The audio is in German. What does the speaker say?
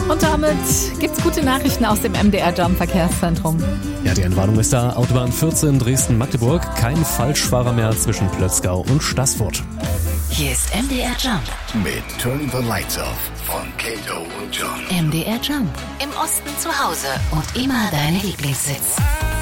Und damit gibt's gute Nachrichten aus dem MDR Jump Verkehrszentrum. Ja, die Entwarnung ist da. Autobahn 14 Dresden-Magdeburg. Kein Falschfahrer mehr zwischen Plötzgau und Staßfurt. Hier ist MDR Jump mit Turn the Lights Off von Kato und John. MDR Jump. Im Osten zu Hause und immer dein Lieblingssitz.